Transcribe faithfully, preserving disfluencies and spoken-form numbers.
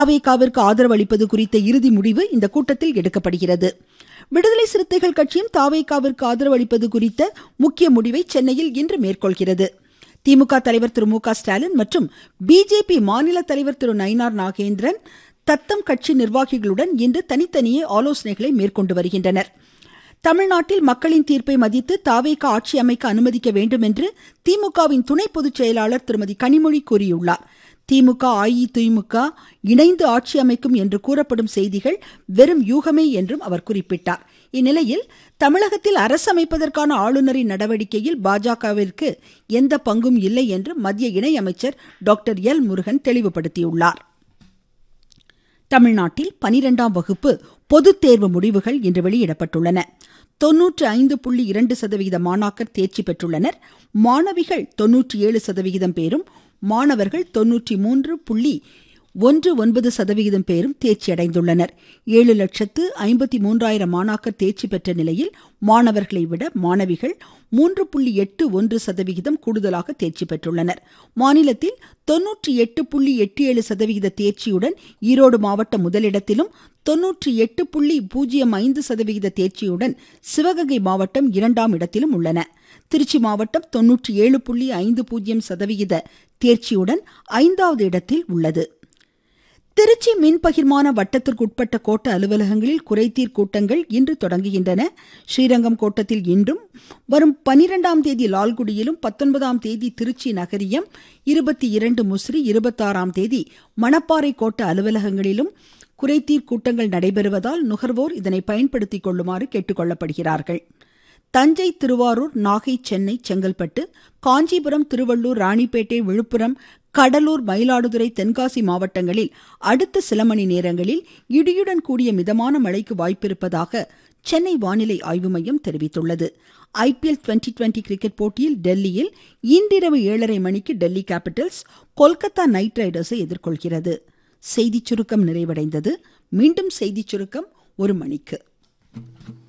தவேகாவிற்கு ஆதரவு அளிப்பது குறித்த இறுதி முடிவு இந்த கூட்டத்தில் எடுக்கப்படுகிறது. விடுதலை சிறுத்தைகள் கட்சியும் தவேகாவிற்கு ஆதரவு அளிப்பது குறித்த முக்கிய முடிவை சென்னையில் இன்று மேற்கொள்கிறது. திமுக தலைவர் திரு மு க ஸ்டாலின் மற்றும் பிஜேபி மாநில தலைவர் திரு நயினார் நாகேந்திரன் தத்தம் கட்சி நிர்வாகிகளுடன் இன்று தனித்தனியே ஆலோசனைகளை மேற்கொண்டு வருகின்றனர். தமிழ்நாட்டில் மக்களின் தீர்ப்பை மதித்து தவேகா ஆட்சி அமைக்க அனுமதிக்க வேண்டும் என்று திமுகவின் துணை பொதுச் செயலாளர் திருமதி கனிமொழி கூறியுள்ளார். திமுக அஇஅதிமுக இணைந்து ஆட்சி அமைக்கும் என்று கூறப்படும் செய்திகள் வெறும் யூகமே என்றும் அவர் குறிப்பிட்டார். இந்நிலையில் தமிழகத்தில் அரசு அமைப்பதற்கான ஆளுநரின் நடவடிக்கையில் பாஜகவிற்கு எந்த பங்கும் இல்லை என்று மத்திய இணையமைச்சர் டாக்டர் எல் முருகன் தெளிவுபடுத்தியுள்ளார். தமிழ்நாட்டில் பனிரெண்டாம் வகுப்பு பொதுத் தேர்வு முடிவுகள் இன்று வெளியிடப்பட்டுள்ளன. தொன்னூற்று ஐந்து புள்ளி இரண்டு சதவிகித மாணாக்கர் தேர்ச்சி பெற்றுள்ளனர். மாணவிகள் தொன்னூற்றி ஏழு சதவிகிதம் பேரும் மாணவர்கள் தொன்னூற்றி மூன்று புள்ளி ஒன்று ஒன்பது சதவிகிதம் பேரும் தேர்ச்சி அடைந்துள்ளனர். ஏழு லட்சத்து ஐம்பத்தி மூன்றாயிரம் மாணாக்கர் தேர்ச்சி பெற்ற நிலையில் மாணவர்களை விட மாணவிகள் மூன்று புள்ளி எட்டு ஒன்று சதவிகிதம் கூடுதலாக தேர்ச்சி பெற்றுள்ளனர். மாநிலத்தில் தொன்னூற்றி எட்டு புள்ளி எட்டு ஏழு சதவிகித தேர்ச்சியுடன் ஈரோடு மாவட்டம் முதலிடத்திலும் தொன்னூற்றி எட்டு புள்ளி பூஜ்ஜியம் ஐந்து சதவிகித தேர்ச்சியுடன் சிவகங்கை மாவட்டம் இரண்டாம் இடத்திலும் உள்ளன. திருச்சி மாவட்டம் தொன்னூற்றி ஏழு புள்ளி ஐந்து பூஜ்ஜியம் சதவிகித தேர்ச்சியுடன் ஐந்தாவது இடத்தில் உள்ளது. திருச்சி மின் பகிர்மான வட்டத்திற்குட்பட்ட கோட்ட அலுவலகங்களில் குறைதீர் கூட்டங்கள் இன்று தொடங்குகின்றன. ஸ்ரீரங்கம் கோட்டத்தில் இன்றும், வரும் பனிரெண்டாம் தேதி லால்குடியிலும், பத்தொன்பதாம் தேதி திருச்சி நகரியம், இருபத்தி இரண்டு முசிறி, இருபத்தாறாம் தேதி மணப்பாறை கோட்ட அலுவலகங்களிலும் குறைதீர் கூட்டங்கள் நடைபெறுவதால் நுகர்வோர் இதனை பயன்படுத்திக் கொள்ளுமாறு கேட்டுக்கொள்ளப்படுகிறார்கள். தஞ்சை, திருவாரூர், நாகை, சென்னை, செங்கல்பட்டு, காஞ்சிபுரம், திருவள்ளூர், ராணிப்பேட்டை, விழுப்புரம், கடலூர், மயிலாடுதுறை, தென்காசி மாவட்டங்களில் அடுத்த சில மணி நேரங்களில் இடியுடன் கூடிய மிதமான மழைக்கு வாய்ப்பிருப்பதாக சென்னை வானிலை ஆய்வு மையம் தெரிவித்துள்ளது. ஐபிஎல் டுவெண்டி டுவெண்டி கிரிக்கெட் போட்டியில் டெல்லியில் இன்றிரவு ஏழரை மணிக்கு டெல்லி கேபிட்டல்ஸ் கொல்கத்தா நைட் ரைடர்ஸை எதிர்கொள்கிறது. செய்திச் சுருக்கம் நிறைவடைந்தது. மீண்டும் செய்திச் சுருக்கம் ஒரு மணிக்கு.